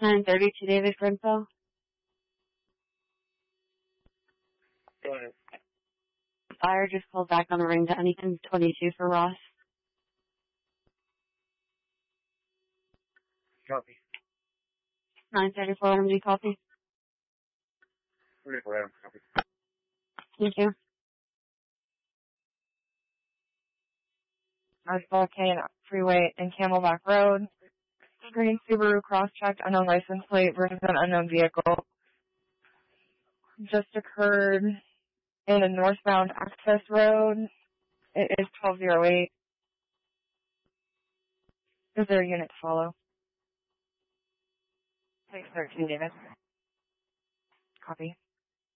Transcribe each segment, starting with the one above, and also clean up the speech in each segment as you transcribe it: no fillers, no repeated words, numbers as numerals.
932 David Grenfell. Go ahead. Fire just called back on the ring to Huntington 22 for Ross. Copy. 934 MD copy. 34 Adam, copy. Thank you. Archibald Kane Freeway and Camelback Road. Green Subaru cross-checked unknown license plate versus an unknown vehicle. Just occurred in a northbound access road. It is 1208. Is there a unit to follow? 613, David. Copy.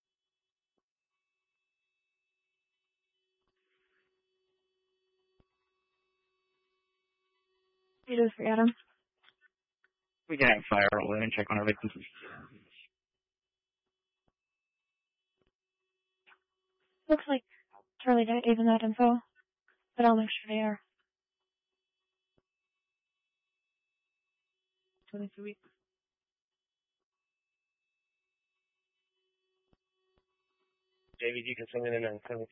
It is for Adam. We can have fire roll in and check on our vacancies. Looks like Charlie gave him that info, but I'll make sure they are. 22 weeks. JVD can send it in on 17.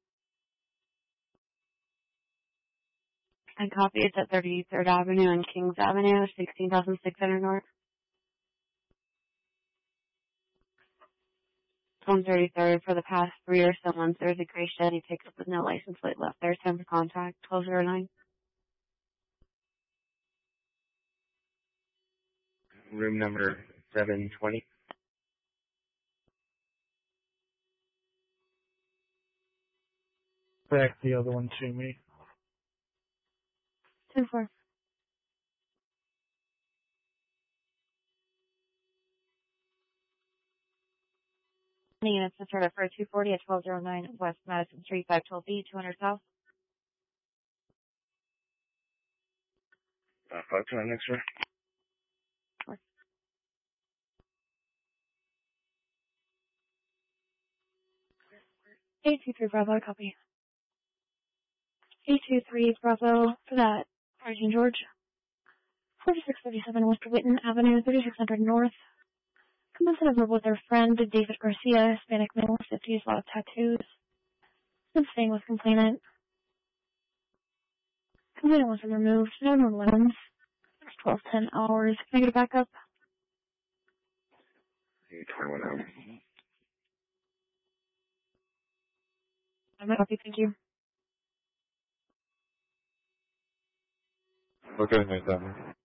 And copy it's at 33rd Avenue and Kings Avenue, 16,600 North. 133rd for the past 3 or so months. There's a gray Chevy pickup with no license plate left there. Time for contact, 1209. Room number 720. Back the other one to me. 10-4. Units to start for 240 at 1209 West Madison Street, 512B, 200 South. 529 next, sir. 823 Bravo, copy. 823 Bravo for that. Virgin George. 4637 West Whitten Avenue, 3600 North. Commenced a verbal with their friend, David Garcia, Hispanic male, 50s, a lot of tattoos. Been staying with complainant. Complainant wasn't removed. No known weapons. 12-10 hours. Can I get a backup? 21 hours. I'm not happy, thank you. Okay, nice,